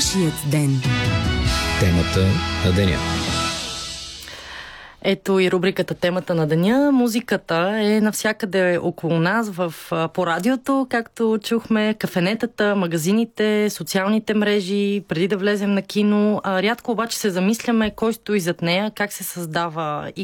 Нашият ден. Темата на деня. Ето и рубриката Темата на деня. Музиката е навсякъде около нас по радиото, както чухме, кафенетата, магазините, социалните мрежи, преди да влезем на кино. Рядко обаче се замисляме кой стои зад нея, как се създава и